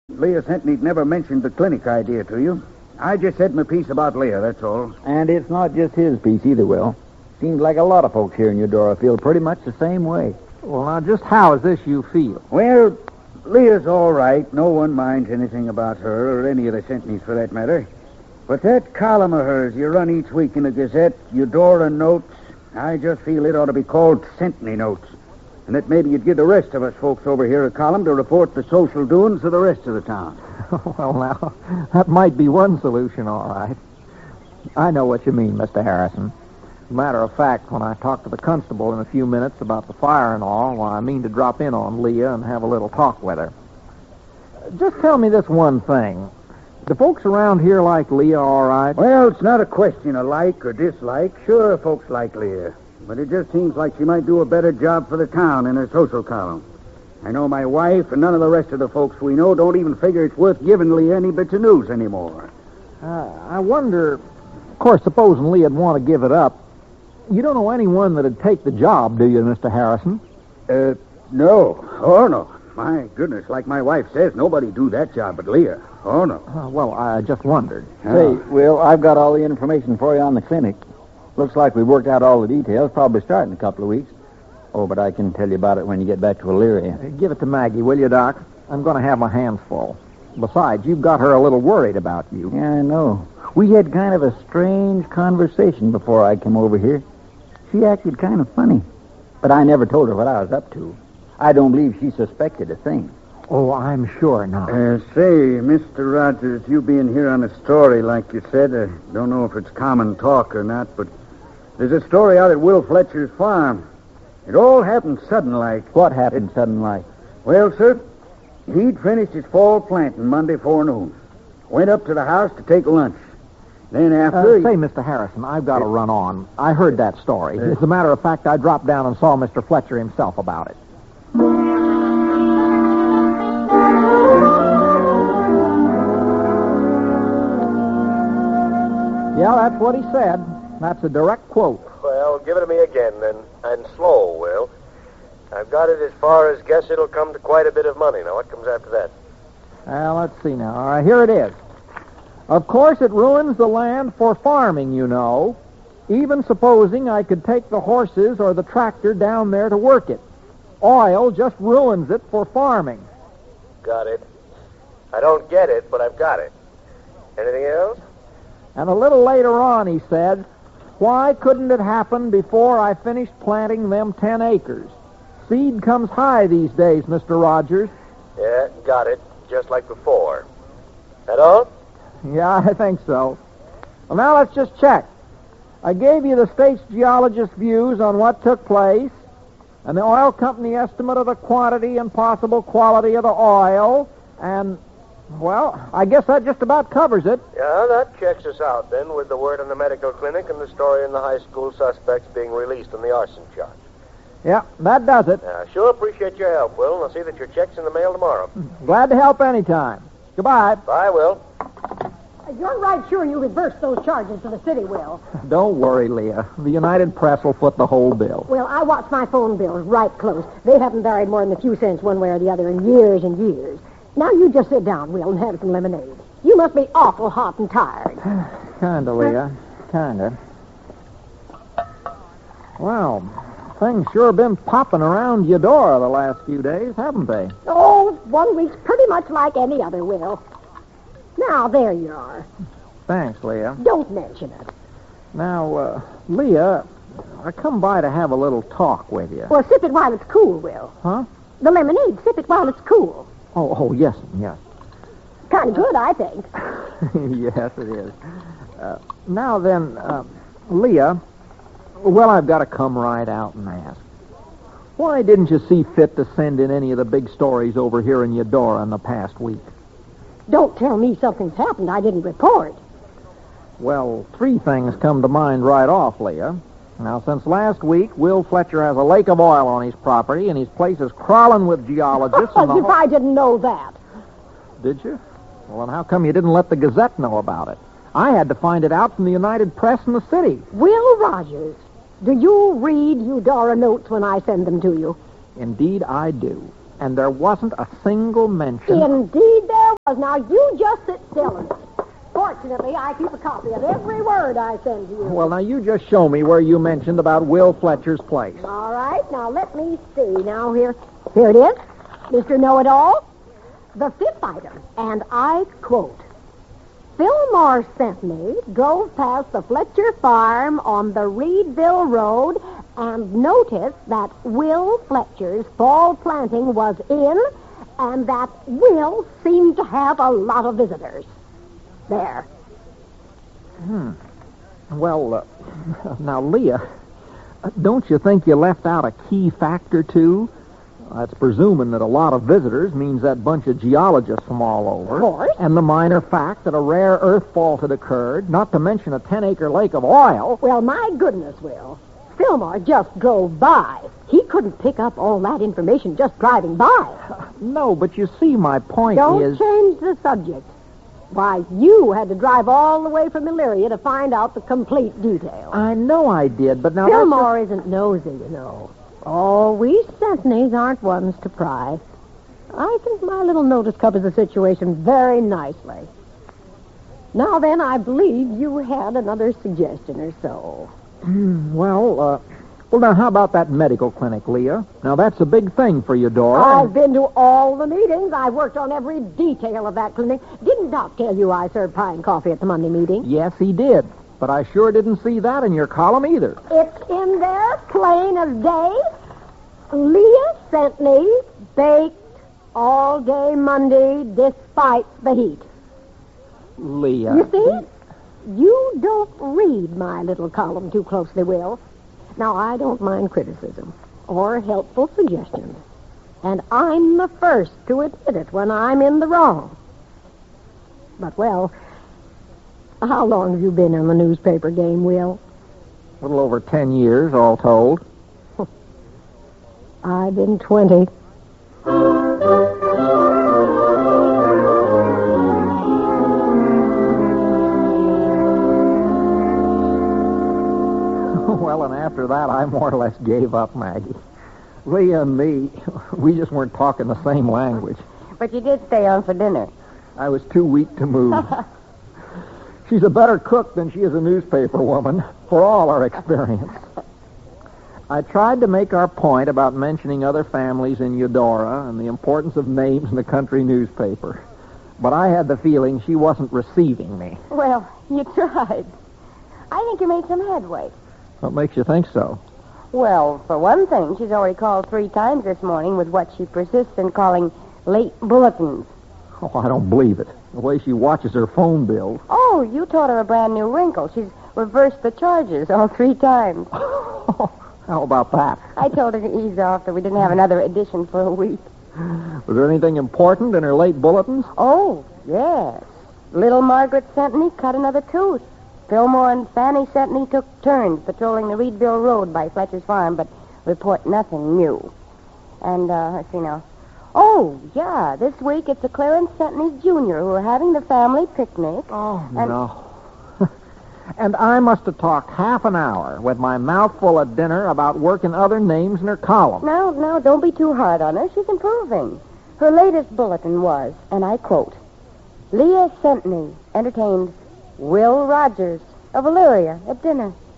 Leah Sentney'd never mentioned the clinic idea to you. I just said my piece about Leah, that's all. And it's not just his piece either, Will. Seems like a lot of folks here in Eudora feel pretty much the same way. Well, now, just how is this you feel? Well, Leah's all right. No one minds anything about her, or any of the Sentneys for that matter. But that column of hers you run each week in the Gazette, Eudora Notes, I just feel it ought to be called Sentney Notes. And that maybe you'd give the rest of us folks over here a column to report the social doings of the rest of the town. Well, now, that might be one solution, all right. I know what you mean, Mr. Harrison. As a matter of fact, when I talk to the constable in a few minutes about the fire and all, well, I mean to drop in on Leah and have a little talk with her. Just tell me this one thing. Do folks around here like Leah all right? Well, it's not a question of like or dislike. Sure, folks like Leah. But it just seems like she might do a better job for the town in her social column. I know my wife and none of the rest of the folks we know don't even figure it's worth giving Leah any bits of news anymore. I wonder, of course, supposing Leah'd want to give it up, you don't know anyone that'd take the job, do you, Mr. Harrison? No. Oh, no. My goodness, like my wife says, nobody do that job but Leah. Oh, no. Well, I just wondered. Say, Will, I've got all the information for you on the clinic. Looks like we've worked out all the details, probably start in a couple of weeks. Oh, but I can tell you about it when you get back to Elyria. Give it to Maggie, will you, Doc? I'm going to have my hands full. Besides, you've got her a little worried about you. Yeah, I know. We had kind of a strange conversation before I came over here. She acted kind of funny, but I never told her what I was up to. I don't believe she suspected a thing. Oh, I'm sure not. Say, Mr. Rogers, you being here on a story like you said, I don't know if it's common talk or not, but there's a story out at Will Fletcher's farm. It all happened sudden-like. What happened sudden-like? Well, sir, he'd finished his fall planting Monday forenoon. Went up to the house to take lunch. Then after... Say, Mr. Harrison, I've got to run on. I heard that story. As a matter of fact, I dropped down and saw Mr. Fletcher himself about it. Yeah, that's what he said. That's a direct quote. Well, give it to me again, then. And slow, Will. I've got it as far as guess it'll come to quite a bit of money. Now, what comes after that? Well, let's see now. All right, here it is. Of course, it ruins the land for farming, you know. Even supposing I could take the horses or the tractor down there to work it. Oil just ruins it for farming. Got it. I don't get it, but I've got it. Anything else? And a little later on, he said, why couldn't it happen before I finished planting them 10 acres? Seed comes high these days, Mr. Rogers. Yeah, got it. Just like before. That all? Yeah, I think so. Well, now let's just check. I gave you the state's geologist's views on what took place, and the oil company estimate of the quantity and possible quality of the oil, and, well, I guess that just about covers it. Yeah, that checks us out, then, with the word in the medical clinic and the story in the high school suspects being released on the arson charge. Yeah, that does it. Sure appreciate your help, Will, and I'll see that your check's in the mail tomorrow. Glad to help anytime. Goodbye. Bye, Will. You're right sure you reversed those charges to the city, Will. Don't worry, Leah. The United Press will foot the whole bill. Well, I watch my phone bills right close. They haven't varied more than a few cents one way or the other in years and years. Now you just sit down, Will, and have some lemonade. You must be awful hot and tired. Kinda, Leah. Kinda. Well, things sure have been popping around Eudora the last few days, haven't they? Oh, 1 week's pretty much like any other, Will. Now, there you are. Thanks, Leah. Don't mention it. Now, Leah, I come by to have a little talk with you. Well, sip it while it's cool, Will. Huh? The lemonade, sip it while it's cool. Oh, yes. Kind of good, I think. Yes, it is. Now then, Leah, well, I've got to come right out and ask. Why didn't you see fit to send in any of the big stories over here in Eudora in the past week? Don't tell me something's happened I didn't report. Well, 3 things come to mind right off, Leah. Now, since last week, Will Fletcher has a lake of oil on his property, and his place is crawling with geologists. As if I didn't know that. Did you? Well, then how come you didn't let the Gazette know about it? I had to find it out from the United Press in the city. Will Rogers, do you read Eudora Notes when I send them to you? Indeed, I do. And there wasn't a single mention. Indeed there was. Now, you just sit still a minute. Fortunately, I keep a copy of every word I send to you. Well, now you just show me where you mentioned about Will Fletcher's place. All right, now let me see. Now, here it is. Mr. Know-It-All. The fifth item, and I quote, Fillmore sent me, drove past the Fletcher farm on the Reedville Road, and noticed that Will Fletcher's fall planting was in, and that Will seemed to have a lot of visitors. There. Well, now, Leah, don't you think you left out a key factor, too? That's presuming that a lot of visitors means that bunch of geologists from all over. Of course. And the minor fact that a rare earth fault had occurred, not to mention a 10-acre lake of oil. Well, my goodness, Will. Fillmore just drove by. He couldn't pick up all that information just driving by. No, but you see, my point Don't is... change the subject. Why, you had to drive all the way from Elyria to find out the complete details. I know I did, but now... Fillmore isn't nosy, you know. Oh, we Centneys aren't ones to pry. I think my little notice covers the situation very nicely. Now then, I believe you had another suggestion or so. Well, now how about that medical clinic, Leah? Now, that's a big thing for you, Dora. I've been to all the meetings. I've worked on every detail of that clinic. Didn't Doc tell you I served pie and coffee at the Monday meeting? Yes, he did. But I sure didn't see that in your column either. It's in there, plain as day. Leah Centney baked all day Monday despite the heat. Leah. You see? You don't read my little column too closely, Will. Now, I don't mind criticism or helpful suggestions. And I'm the first to admit it when I'm in the wrong. But, well, how long have you been in the newspaper game, Will? A little over 10 years, all told. I've been 20. Well, and after that, I more or less gave up, Maggie. Leah and me, we just weren't talking the same language. But you did stay on for dinner. I was too weak to move. She's a better cook than she is a newspaper woman, for all our experience. I tried to make our point about mentioning other families in Eudora and the importance of names in the country newspaper. But I had the feeling she wasn't receiving me. Well, you tried. I think you made some headway. What makes you think so? Well, for one thing, she's already called 3 times this morning with what she persists in calling late bulletins. Oh, I don't believe it. The way she watches her phone bills. Oh, you taught her a brand new wrinkle. She's reversed the charges all 3 times. How about that? I told her to ease off so we didn't have another edition for a week. Was there anything important in her late bulletins? Oh, yes. Little Margaret Centney cut another tooth. Fillmore and Fanny Centney took turns patrolling the Reedville Road by Fletcher's farm, but report nothing new. And, let's see now. Oh, yeah, this week it's the Clarence Centney Jr. who are having the family picnic. Oh, no. And I must have talked half an hour with my mouth full of dinner about working other names in her column. No, don't be too hard on her. She's improving. Her latest bulletin was, and I quote, Leah Centney entertained Will Rogers of Elyria at dinner.